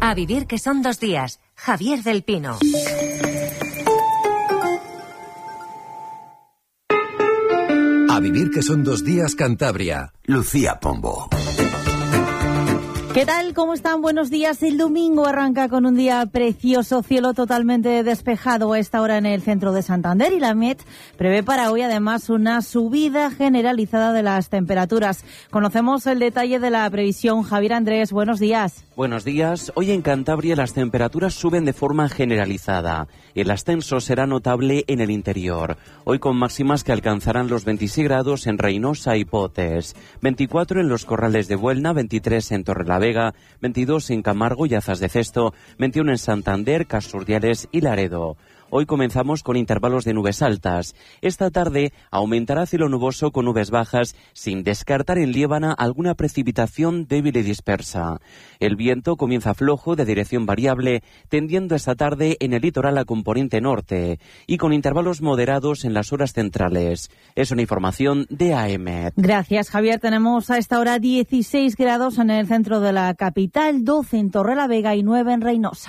A vivir que son 2 días. Javier del Pino. A vivir que son 2 días, Cantabria. Lucía Pombo. ¿Qué tal? ¿Cómo están? Buenos días. El domingo arranca con un día precioso, cielo totalmente despejado a esta hora en el centro de Santander, y la Met prevé para hoy además una subida generalizada de las temperaturas. Conocemos el detalle de la previsión. Javier Andrés, buenos días. Buenos días. Hoy en Cantabria las temperaturas suben de forma generalizada. El ascenso será notable en el interior. Hoy con máximas que alcanzarán los 26 grados en Reinosa y Potes, 24 en los Corrales de Buelna, 23 en Torrelavega, 22 en Camargo y Azas de Cesto, 21 en Santander, Casurdiales y Laredo. Hoy comenzamos con intervalos de nubes altas. Esta tarde aumentará cielo nuboso con nubes bajas, sin descartar en Liébana alguna precipitación débil y dispersa. El viento comienza flojo de dirección variable, tendiendo esta tarde en el litoral a componente norte y con intervalos moderados en las horas centrales. Es una información de AEMET. Gracias, Javier. Tenemos a esta hora 16 grados en el centro de la capital, 12 en Torrelavega y 9 en Reinosa.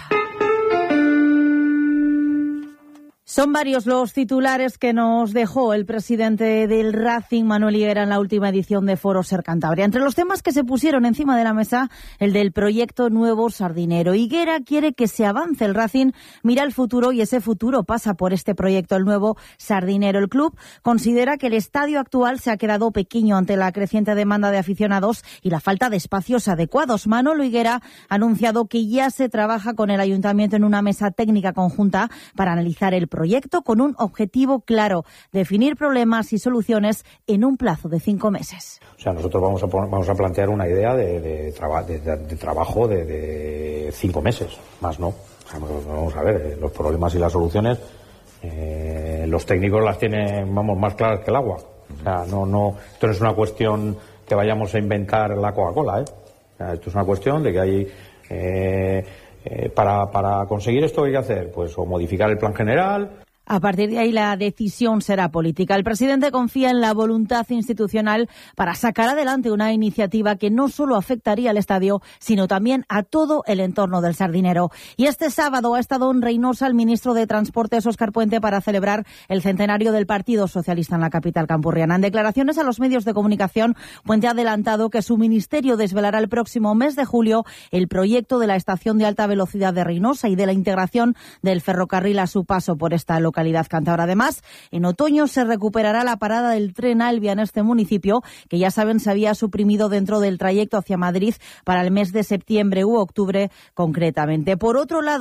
Son varios los titulares que nos dejó el presidente del Racing, Manuel Higuera, en la última edición de Foro Ser Cantabria. Entre los temas que se pusieron encima de la mesa, el del proyecto Nuevo Sardinero. Higuera quiere que se avance el Racing, mira el futuro y ese futuro pasa por este proyecto, el Nuevo Sardinero. El club considera que el estadio actual se ha quedado pequeño ante la creciente demanda de aficionados y la falta de espacios adecuados. Manuel Higuera ha anunciado que ya se trabaja con el ayuntamiento en una mesa técnica conjunta para analizar el proyecto con un objetivo claro: definir problemas y soluciones en un plazo de 5 meses. O sea, nosotros vamos a plantear una idea de trabajo de 5 meses, más no. O sea, vamos a ver, los problemas y las soluciones, los técnicos las tienen, más claras que el agua. O sea, esto no es una cuestión que vayamos a inventar la Coca-Cola, O sea, esto es una cuestión de que hay... Para conseguir esto, ¿qué hay que hacer? Pues o modificar el plan general. A partir de ahí la decisión será política. El presidente confía en la voluntad institucional para sacar adelante una iniciativa que no solo afectaría al estadio, sino también a todo el entorno del Sardinero. Y este sábado ha estado en Reinosa el ministro de Transportes, Óscar Puente, para celebrar el centenario del Partido Socialista en la capital campurriana. En declaraciones a los medios de comunicación, Puente ha adelantado que su ministerio desvelará el próximo mes de julio el proyecto de la estación de alta velocidad de Reinosa y de la integración del ferrocarril a su paso por esta localidad cántabra. Además, en otoño se recuperará la parada del tren Alvia en este municipio, que ya saben se había suprimido dentro del trayecto hacia Madrid para el mes de septiembre u octubre concretamente. Por otro lado,